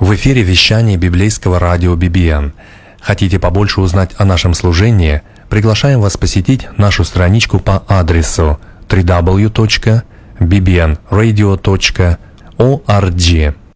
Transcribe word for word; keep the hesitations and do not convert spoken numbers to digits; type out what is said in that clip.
В эфире вещание библейского радио би би эн. Хотите побольше узнать о нашем служении? Приглашаем вас посетить нашу страничку по адресу дабл ю дабл ю дабл ю точка би би эн радио точка орг.